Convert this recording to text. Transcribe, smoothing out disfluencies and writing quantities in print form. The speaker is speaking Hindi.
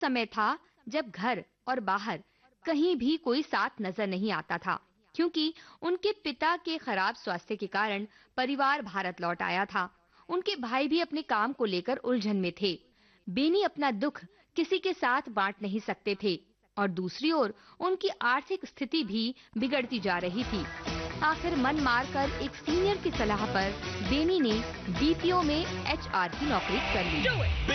समय था जब घर और बाहर कहीं भी कोई साथ नजर नहीं आता था, क्योंकि उनके पिता के खराब स्वास्थ्य के कारण परिवार भारत लौट आया था। उनके भाई भी अपने काम को लेकर उलझन में थे। बेनी अपना दुख किसी के साथ बांट नहीं सकते थे और दूसरी ओर उनकी आर्थिक स्थिति भी बिगड़ती जा रही थी। आखिर मन मारकर एक सीनियर की सलाह पर बेनी ने बीपीओ में एचआर की नौकरी कर ली।